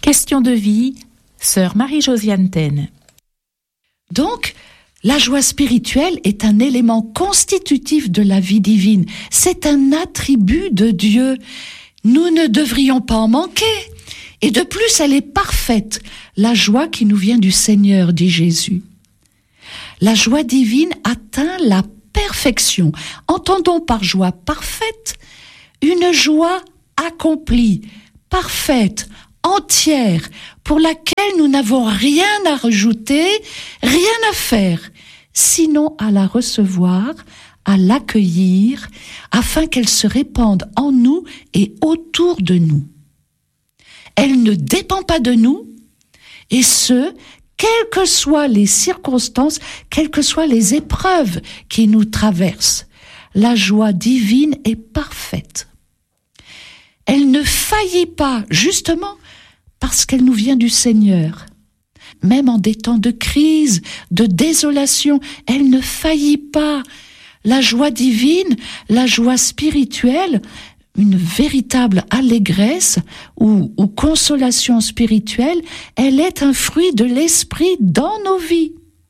Question de vie, sœur Marie-Josiane Taine. Donc, la joie spirituelle est un élément constitutif de la vie divine. C'est un attribut de Dieu. Nous ne devrions pas en manquer. Et de plus, elle est parfaite. La joie qui nous vient du Seigneur, dit Jésus. La joie divine atteint la perfection. Entendons par joie parfaite une joie accomplie, parfaite, entière, pour laquelle nous n'avons rien à rajouter, rien à faire, sinon à la recevoir, à l'accueillir, afin qu'elle se répande en nous et autour de nous. Elle ne dépend pas de nous, et ce, quelles que soient les circonstances, quelles que soient les épreuves qui nous traversent. La joie divine est parfaite. Elle ne faillit pas, justement, parce qu'elle nous vient du Seigneur. Même en des temps de crise, de désolation, elle ne faillit pas. La joie divine, la joie spirituelle, une véritable allégresse ou consolation spirituelle, elle est un fruit de l'esprit dans nos vies.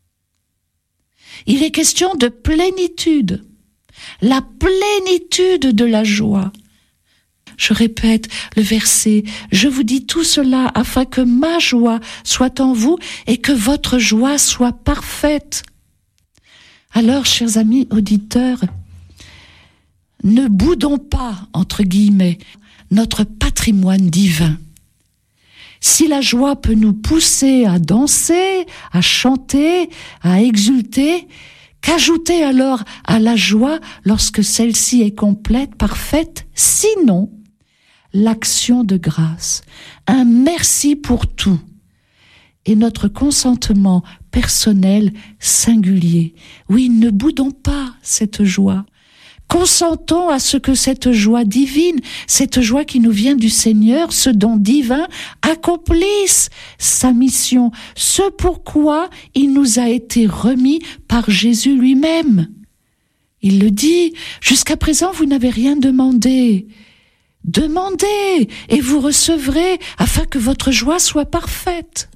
Il est question de plénitude, la plénitude de la joie. Je répète le verset, je vous dis tout cela afin que ma joie soit en vous et que votre joie soit parfaite. Alors, chers amis auditeurs, ne boudons pas, entre guillemets, notre patrimoine divin. Si la joie peut nous pousser à danser, à chanter, à exulter, qu'ajouter alors à la joie lorsque celle-ci est complète, parfaite, sinon l'action de grâce, un merci pour tout et notre consentement personnel singulier. Oui, ne boudons pas cette joie. Consentons à ce que cette joie divine, cette joie qui nous vient du Seigneur, ce don divin, accomplisse sa mission, ce pourquoi il nous a été remis par Jésus lui-même. Il le dit, jusqu'à présent vous n'avez rien demandé. Demandez et vous recevrez afin que votre joie soit parfaite.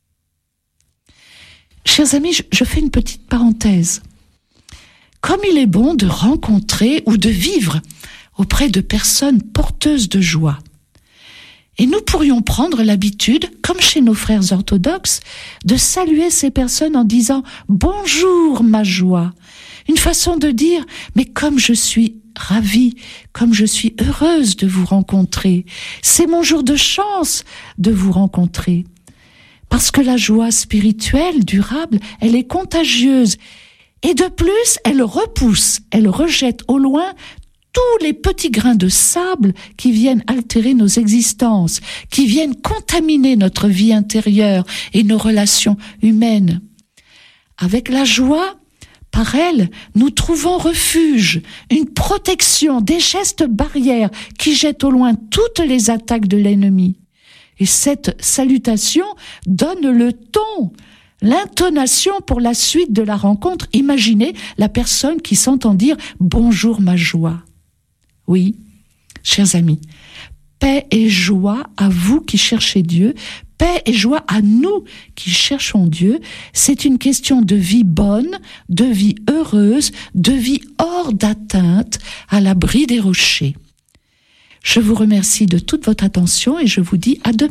Chers amis, je fais une petite parenthèse. Comme il est bon de rencontrer ou de vivre auprès de personnes porteuses de joie. Et nous pourrions prendre l'habitude, comme chez nos frères orthodoxes, de saluer ces personnes en disant « Bonjour ma joie ». Une façon de dire « Mais comme je suis ravie, comme je suis heureuse de vous rencontrer, c'est mon jour de chance de vous rencontrer ». Parce que la joie spirituelle, durable, elle est contagieuse. Et de plus, elle repousse, elle rejette au loin tous les petits grains de sable qui viennent altérer nos existences, qui viennent contaminer notre vie intérieure et nos relations humaines. Avec la joie, par elle, nous trouvons refuge, une protection, des gestes barrières qui jettent au loin toutes les attaques de l'ennemi. Et cette salutation donne le ton, l'intonation pour la suite de la rencontre. Imaginez la personne qui s'entend dire « Bonjour ma joie ». Oui, chers amis, paix et joie à vous qui cherchez Dieu, paix et joie à nous qui cherchons Dieu. C'est une question de vie bonne, de vie heureuse, de vie hors d'atteinte, à l'abri des rochers. Je vous remercie de toute votre attention et je vous dis à demain.